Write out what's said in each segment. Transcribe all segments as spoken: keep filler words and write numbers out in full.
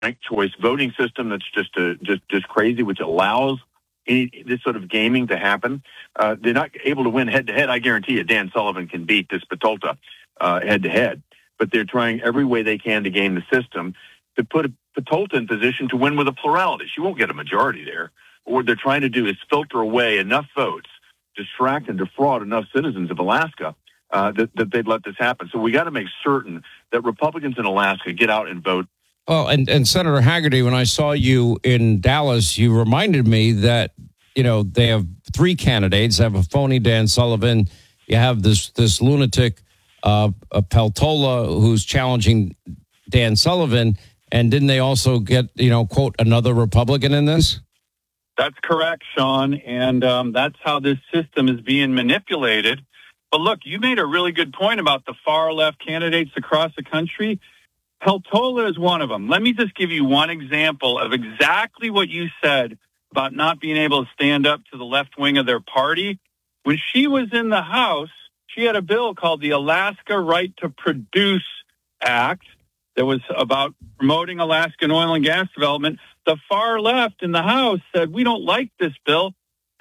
ranked choice voting system that's just a, just just crazy, which allows any, this sort of gaming to happen. Uh, they're not able to win head to head. I guarantee you, Dan Sullivan can beat this Petulta head to head. But they're trying every way they can to game the system to put Petulta in position to win with a plurality. She won't get a majority there. What they're trying to do is filter away enough votes, distract and defraud enough citizens of Alaska uh, that, that they'd let this happen. So we got to make certain that Republicans in Alaska get out and vote. Well, and, and Senator Hagerty, when I saw you in Dallas, you reminded me that, you know, they have three candidates. They have a phony Dan Sullivan. You have this this lunatic uh, Peltola who's challenging Dan Sullivan. And didn't they also get, you know, quote, another Republican in this? That's correct, Sean. And um, that's how this system is being manipulated. But look, you made a really good point about the far left candidates across the country. Peltola is one of them. Let me just give you one example of exactly what you said about not being able to stand up to the left wing of their party. When she was in the House, she had a bill called the Alaska Right to Produce Act that was about promoting Alaskan oil and gas development. The far left in the House said, we don't like this bill.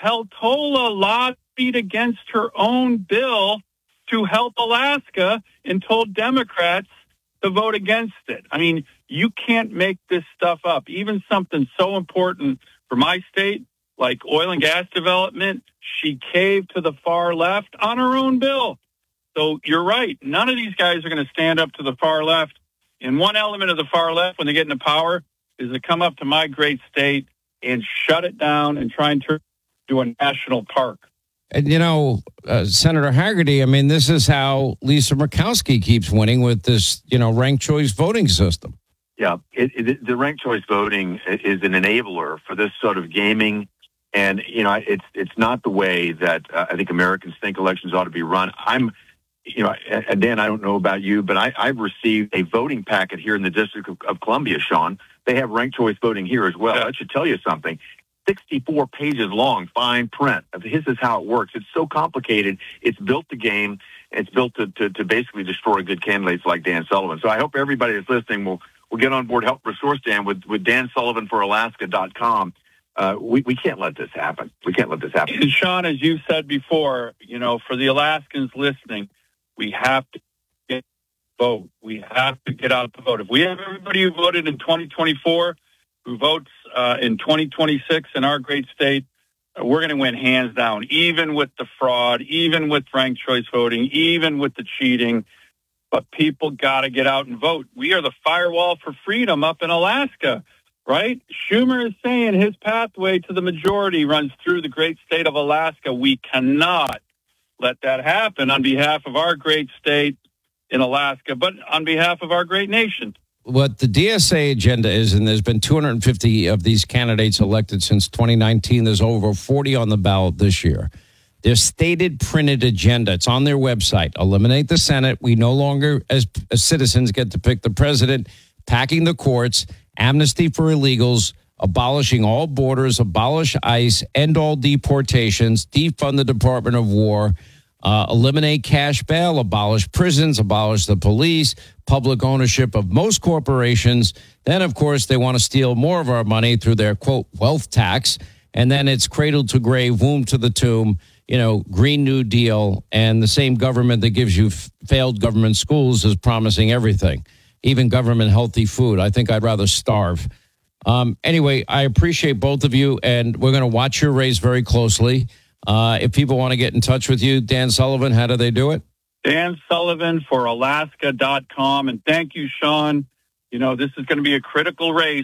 Peltola lobbied against her own bill to help Alaska and told Democrats to vote against it. I mean, you can't make this stuff up. Even something so important for my state, like oil and gas development, she caved to the far left on her own bill. So you're right. None of these guys are going to stand up to the far left. And one element of the far left, when they get into power, is to come up to my great state and shut it down and try and turn it into a national park. And, you know, uh, Senator Hagerty, I mean, this is how Lisa Murkowski keeps winning with this, you know, ranked choice voting system. Yeah, it, it, the ranked choice voting is an enabler for this sort of gaming. And, you know, it's it's not the way that uh, I think Americans think elections ought to be run. I'm, you know, and Dan, I don't know about you, but I, I've received a voting packet here in the District of, of Columbia, Sean. They have ranked choice voting here as well. Yeah. That should tell you something. sixty-four pages long, fine print. This is how it works. It's so complicated. It's built the game. It's built to, to, to basically destroy good candidates like Dan Sullivan. So I hope everybody that's listening will, will get on board, help resource Dan with, with Dan Sullivan for Alaska dot com. Uh, we, we can't let this happen. We can't let this happen. And Sean, as you said before, you know, for the Alaskans listening, we have to get vote. We have to get out to vote. If we have everybody who voted in twenty twenty-four who votes uh, in twenty twenty-six in our great state, uh, we're going to win hands down, even with the fraud, even with ranked choice voting, even with the cheating. But people got to get out and vote. We are the firewall for freedom up in Alaska, right? Schumer is saying his pathway to the majority runs through the great state of Alaska. We cannot let that happen on behalf of our great state in Alaska, but on behalf of our great nation. What the D S A agenda is, and there's been two hundred fifty of these candidates elected since twenty nineteen. There's over forty on the ballot this year. Their stated printed agenda, it's on their website. Eliminate the Senate. We no longer, as, as citizens, get to pick the president, packing the courts, amnesty for illegals, abolishing all borders, abolish ICE, end all deportations, defund the Department of War, uh, eliminate cash bail, abolish prisons, abolish the police, public ownership of most corporations. Then, of course, they want to steal more of our money through their, quote, wealth tax. And then it's cradle to grave, womb to the tomb, you know, Green New Deal, and the same government that gives you f- failed government schools is promising everything, even government healthy food. I think I'd rather starve. Um, anyway, I appreciate both of you, and we're going to watch your race very closely. Uh, if people want to get in touch with you, Dan Sullivan, how do they do it? Dan Sullivan for Alaska dot com. And thank you, Sean. You know, this is going to be a critical race.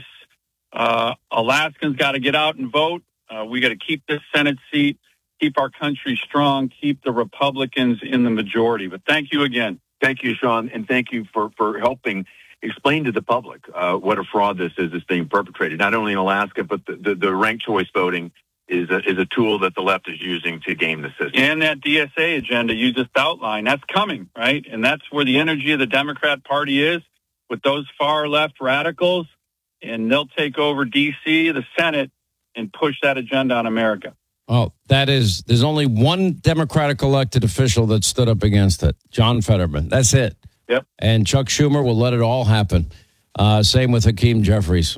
Uh, Alaskans got to get out and vote. Uh, we got to keep this Senate seat, keep our country strong, keep the Republicans in the majority. But thank you again. Thank you, Sean, and thank you for, for helping explain to the public uh, what a fraud this is that's being perpetrated, not only in Alaska, but the, the, the ranked choice voting is a, is a tool that the left is using to game the system. And that D S A agenda you just outlined, that's coming, right? And that's where the energy of the Democrat Party is with those far left radicals, and they'll take over D C, the Senate, and push that agenda on America. Oh, that is, there's only one Democratic elected official that stood up against it, John Fetterman. That's it. Yep. And Chuck Schumer will let it all happen. Uh, same with Hakeem Jeffries.